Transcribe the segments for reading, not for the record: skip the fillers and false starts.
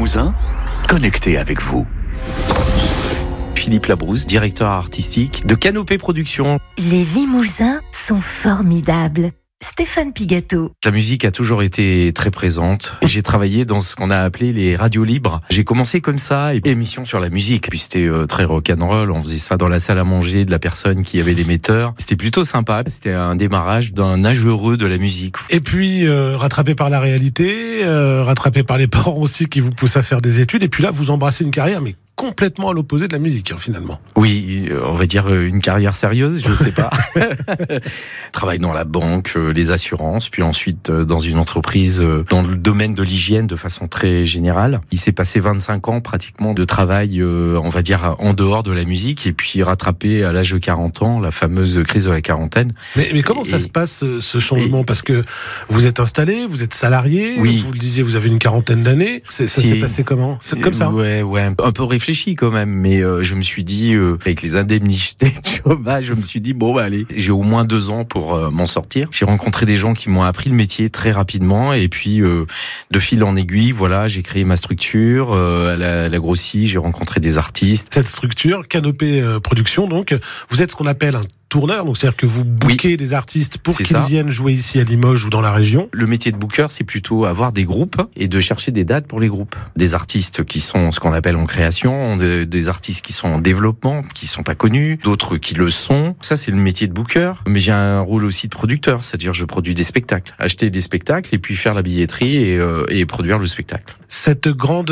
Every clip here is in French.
Limousin, connecté avec vous. Philippe Labrousse, directeur artistique de Canopée Productions. Les Limousins sont formidables. Stéphane Pigato. La musique a toujours été très présente. J'ai travaillé dans ce qu'on a appelé les radios libres. J'ai commencé comme ça, émission sur la musique. Puis c'était très rock'n'roll. On faisait ça dans la salle à manger de la personne qui avait l'émetteur. C'était plutôt sympa. C'était un démarrage d'un âge heureux de la musique. Et puis, rattrapé par la réalité, rattrapé par les parents aussi qui vous poussent à faire des études. Et puis là, vous embrassez une carrière, mais complètement à l'opposé de la musique, finalement. Oui, on va dire une carrière sérieuse, je sais pas. Travaille dans la banque, les assurances, puis ensuite dans une entreprise dans le domaine de l'hygiène de façon très générale. Il s'est passé 25 ans pratiquement de travail, on va dire, en dehors de la musique, et puis rattrapé à l'âge de 40 ans, la fameuse crise de la quarantaine. Mais comment ça se passe, ce changement? Parce que vous êtes installé, vous êtes salarié, oui. Vous le disiez, vous avez une quarantaine d'années. Ça s'est passé comment? C'est comme ça? Ouais, un peu réfléchi quand même, mais je me suis dit, avec les indemnités de chômage, je me suis dit, bon, allez, j'ai au moins 2 ans pour m'en sortir. J'ai rencontré des gens qui m'ont appris le métier très rapidement, et puis de fil en aiguille, voilà, j'ai créé ma structure, elle a grossi, j'ai rencontré des artistes. Cette structure, Canopée Productions, donc, vous êtes ce qu'on appelle un tourneur, donc c'est-à-dire que vous bookez des artistes pour qu'ils viennent jouer ici à Limoges ou dans la région. Le métier de booker, c'est plutôt avoir des groupes et de chercher des dates pour les groupes. Des artistes qui sont ce qu'on appelle en création, des artistes qui sont en développement, qui sont pas connus, d'autres qui le sont. Ça, c'est le métier de booker. Mais j'ai un rôle aussi de producteur, c'est-à-dire je produis des spectacles. Acheter des spectacles et puis faire la billetterie et produire le spectacle. Cette grande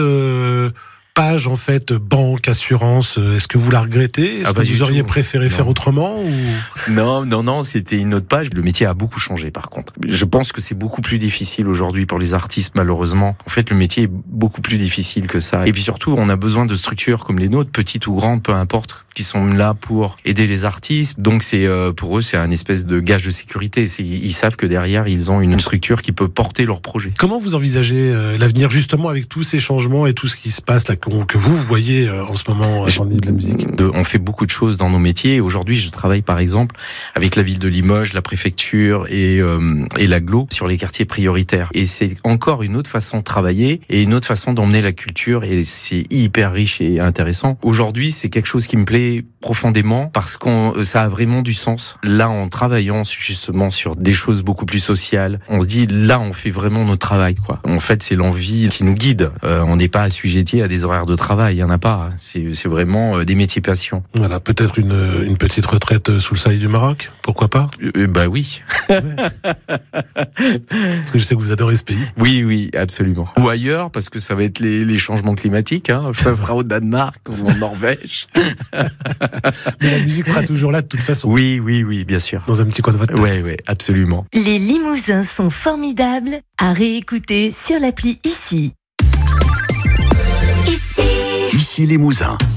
page, en fait, banque, assurance, est-ce que vous la regrettez? Est-ce que vous auriez préféré faire autrement ou... Non, c'était une autre page. Le métier a beaucoup changé, par contre. Je pense que c'est beaucoup plus difficile aujourd'hui pour les artistes, malheureusement. En fait, le métier est beaucoup plus difficile que ça. Et puis surtout, on a besoin de structures comme les nôtres, petites ou grandes, peu importe, qui sont là pour aider les artistes. Donc c'est pour eux, c'est un espèce de gage de sécurité. Ils savent que derrière, ils ont une structure qui peut porter leur projet. Comment vous envisagez l'avenir, justement, avec tous ces changements et tout ce qui se passe là, que vous voyez en ce moment dans le milieu de la musique? On fait beaucoup de choses dans nos métiers. Aujourd'hui, je travaille par exemple avec la ville de Limoges, la préfecture et l'agglo sur les quartiers prioritaires. Et c'est encore une autre façon de travailler et une autre façon d'emmener la culture. Et c'est hyper riche et intéressant. Aujourd'hui, c'est quelque chose qui me plaît profondément parce que ça a vraiment du sens. Là, en travaillant justement sur des choses beaucoup plus sociales, on se dit là, on fait vraiment notre travail, quoi. En fait, c'est l'envie qui nous guide. On n'est pas assujetti à des horaires de travail, il y en a pas. C'est vraiment des métiers passion. Voilà, peut-être une petite retraite sous le soleil du Maroc, pourquoi pas? Bah oui. Ouais. Parce que je sais que vous adorez ce pays. Oui, absolument. Ou ailleurs, parce que ça va être les changements climatiques. Ça sera au Danemark ou en Norvège. Mais la musique sera toujours là de toute façon. Oui, bien sûr. Dans un petit coin de votre tête. Oui, absolument. Les Limousins sont formidables à réécouter sur l'appli Ici. Ici Limousin.